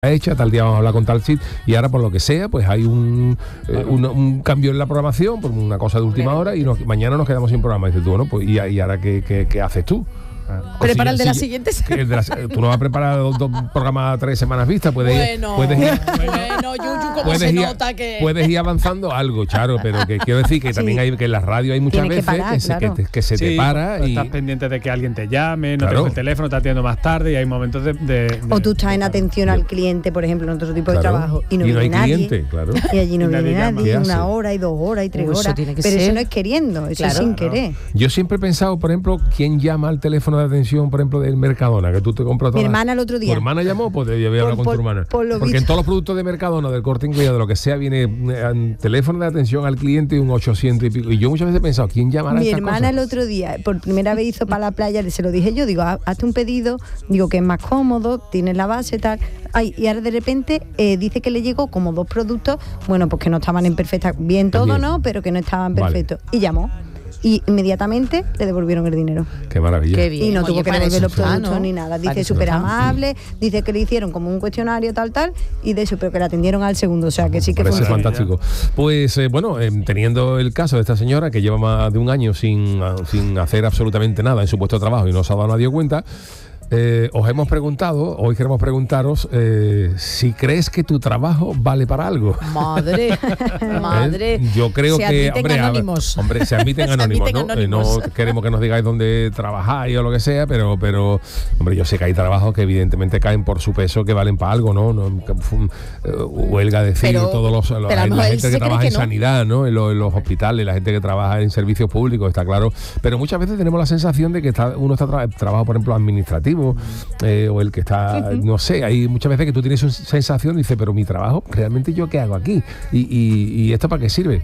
hecha, tal día vamos a hablar con tal sitio, y ahora por lo que sea, pues hay un cambio en la programación, por una cosa de última hora, y mañana nos quedamos sin programa. Y dices tú, bueno, pues ¿y ahora qué haces tú? Prepara el de la siguiente semana. Tú no vas a preparar dos programas a 3 semanas vistas. Puedes ir avanzando algo, Charo, pero que quiero decir que también hay que en la radio hay muchas veces que se te para y estás pendiente de que alguien te llame, no tengo el teléfono, te atiendo más tarde, y hay momentos o tú estás en atención al cliente, por ejemplo, en otro tipo de trabajo, y no viene nadie, cliente, y allí no viene nadie, 1 hora y 2 horas y 3 horas, pero eso no es queriendo, eso es sin querer. Yo siempre he pensado, por ejemplo, ¿quién llama al teléfono de atención, por ejemplo, del Mercadona, que tú te compras todas? Mi hermana el otro día. ¿Tu hermana llamó? Pues yo voy a hablar con tu hermana. Porque en todos los productos de Mercadona, del Corte Inglés, de lo que sea, viene teléfono de atención al cliente y un 800 y pico. Y yo muchas veces he pensado, ¿quién llamará a estas cosas? Mi hermana el otro día, por primera vez hizo para la playa, se lo dije yo, digo, hazte un pedido, digo que es más cómodo, tienes la base, tal. Y ahora de repente dice que le llegó como 2 productos, bueno, pues que no estaban en perfecta, bien todo, ¿no? Pero que no estaban perfectos. Y llamó. Y inmediatamente le devolvieron el dinero. Qué maravilla. Qué bien. Y no tuvo que devolver los productos ni nada. Dice súper amable, dice que le hicieron como un cuestionario tal, y de eso, pero que la atendieron al segundo, o sea que sí que fue fantástico. Pues teniendo el caso de esta señora que lleva más de 1 año sin hacer absolutamente nada en su puesto de trabajo y no se ha dado nadie cuenta, os hemos preguntado, hoy queremos preguntaros si crees que tu trabajo vale para algo. Madre. Yo creo se que anónimos. Se admiten anónimos, ¿no? No queremos que nos digáis dónde trabajáis o lo que sea, pero hombre, yo sé que hay trabajos que evidentemente caen por su peso, que valen para algo, ¿no? Huelga de decir, todos la gente que trabaja en sanidad, ¿no? En los hospitales, la gente que trabaja en servicios públicos, está claro. Pero muchas veces tenemos la sensación de que uno está trabajo, por ejemplo, administrativo, o el que está, no sé, hay muchas veces que tú tienes una sensación y dices, pero mi trabajo, realmente yo qué hago aquí y esto para qué sirve.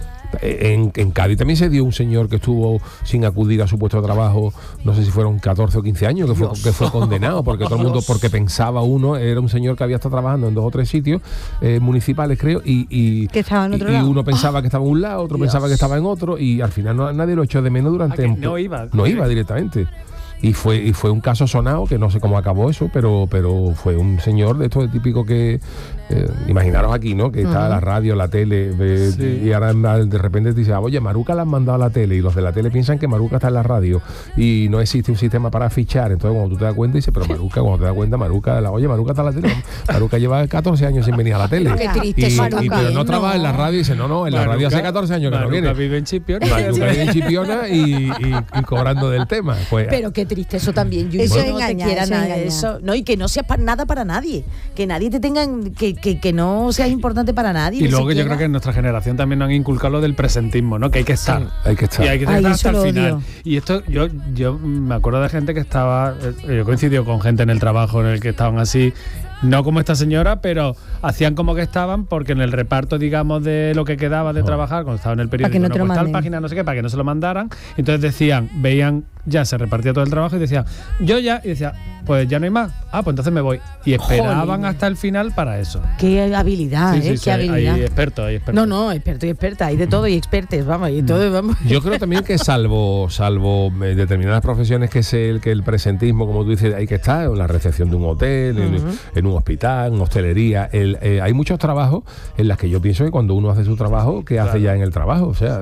En Cádiz también se dio un señor que estuvo sin acudir a su puesto de trabajo, no sé si fueron 14 o 15 años, que fue condenado, porque todo el mundo, porque pensaba era un señor que había estado trabajando en 2 o 3 sitios municipales, creo, y que estaba en otro lado. Uno pensaba que estaba en un lado, otro pensaba que estaba en otro, y al final nadie lo echó de menos durante no iba directamente. Y fue un caso sonado, que no sé cómo acabó eso, pero fue un señor de estos típico que imaginaros aquí, ¿no? Que está la radio, la tele, y ahora de repente te dice, oye, Maruca la han mandado a la tele, y los de la tele piensan que Maruca está en la radio y no existe un sistema para fichar. Entonces cuando tú te das cuenta dices, pero Maruca, cuando te das cuenta, Maruca está en la tele. Maruca lleva 14 años sin venir a la tele. Qué triste, pero no trabaja en la radio, y dice, no, en la radio hace 14 años que no viene. Maruca vive en Chipiona. Maruca vive en Chipiona y cobrando del tema. Pues, pero qué triste eso también, Yuyu, eso no engaña, te quiera eso nada engaña. de eso, no, y que no sea nada para nadie, que nadie te tenga, que no seas importante para nadie. Y luego que yo creo que en nuestra generación también nos han inculcado lo del presentismo, ¿no? Que hay que estar. Sí. Hay que estar. Y hay que estar hasta el final. Y esto, yo me acuerdo de gente que estaba, yo coincido con gente en el trabajo en el que estaban así, no como esta señora, pero hacían como que estaban, porque en el reparto, digamos, de lo que quedaba de trabajar, cuando estaba en el periódico, no pues tal página, no sé qué, para que no se lo mandaran. Entonces decían, veían, ya se repartía todo el trabajo y decían, yo ya, y decía, pues ya no hay más. Pues entonces me voy. Y esperaban hasta el final para eso. Qué habilidad, qué habilidad. Hay expertos. No, experto y experta, hay de todo, y expertes, vamos, y todo, vamos. Yo creo también que salvo determinadas profesiones que el presentismo, como tú dices, hay que estar en la recepción de un hotel, en un hospital, en hostelería. Hay muchos trabajos en los que yo pienso que cuando uno hace su trabajo, ¿qué hace ya en el trabajo? O sea,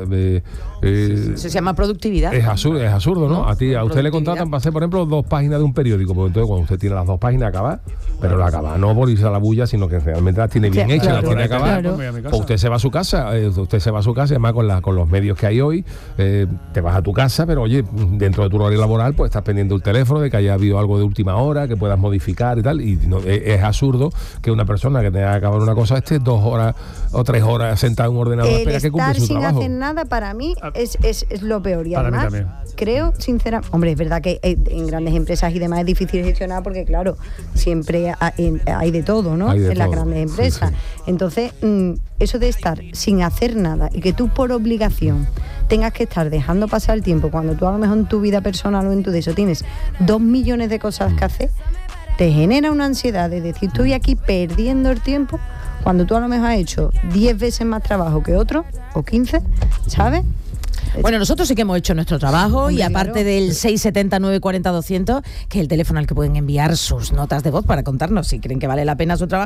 se llama productividad. Es absurdo, ¿no? A usted le contratan para hacer, por ejemplo, 2 páginas de un periódico, porque entonces cuando usted tiene las 2 páginas acabadas, pero la acaba no por irse a la bulla, sino que realmente las tiene bien hechas, las tiene acabadas. Pues usted se va a su casa, además con los medios que hay hoy, te vas a tu casa, pero oye, dentro de tu horario laboral, pues estás pendiente del teléfono, de que haya habido algo de última hora, que puedas modificar y tal, y es absurdo que una persona que tenga que acabar una cosa esté 2 horas o 3 horas sentada en un ordenador, espera que cumpla su trabajo. Estar sin hacer nada, para mí, es lo peor. Y además, creo, sinceramente, hombre, es verdad que en grandes empresas y demás es difícil gestionar, porque claro, siempre hay de todo, ¿no? En las grandes empresas. Sí. Entonces, eso de estar sin hacer nada y que tú por obligación tengas que estar dejando pasar el tiempo, cuando tú a lo mejor en tu vida personal o en tu de eso tienes 2 millones de cosas que hacer, te genera una ansiedad de decir, estoy aquí perdiendo el tiempo, cuando tú a lo mejor has hecho 10 veces más trabajo que otro, o 15, ¿sabes? Bueno, nosotros sí que hemos hecho nuestro trabajo. Hombre, y aparte del 670 940 200, que es el teléfono al que pueden enviar sus notas de voz para contarnos si creen que vale la pena su trabajo.